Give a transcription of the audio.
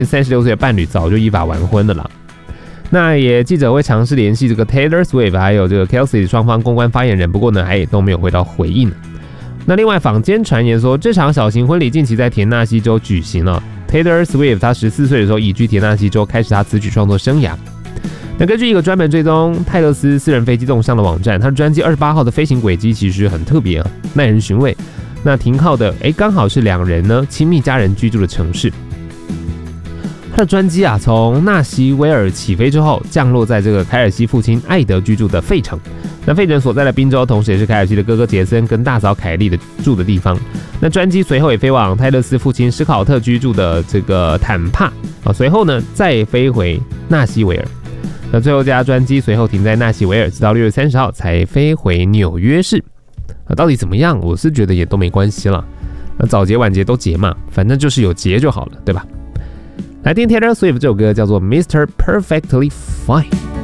36岁的伴侣早就依法完婚了啦。那也记者会尝试联系这个 Taylor Swift 还有这个 Kelsey 双方公关发言人，不过呢还都没有回到回应。那另外坊间传言说，这场小型婚礼近期在田纳西州举行了。Taylor Swift 他14岁的时候移居田纳西州，开始他词曲创作生涯。那根据一个专门追踪泰勒斯私人飞机动向的网站，他的专机28号的飞行轨迹其实很特别啊，耐人寻味。那停靠的刚好是两人呢亲密家人居住的城市。他的专机啊从纳西维尔起飞之后，降落在这个凯尔西父亲艾德居住的费城。那费城所在的宾州，同时也是凯尔西的哥哥杰森跟大嫂凯莉的住的地方。那专机随后也飞往泰勒斯父亲史考特居住的这个坦帕啊，随后呢再飞回纳西维尔。那最后这架专机随后停在纳西维尔，直到6月30号才飞回纽约市。到底怎么样？我是觉得也都没关系了。早节晚节都节嘛，反正就是有节就好了，对吧？来听 Taylor Swift 这首歌叫做 Mr. Perfectly Fine。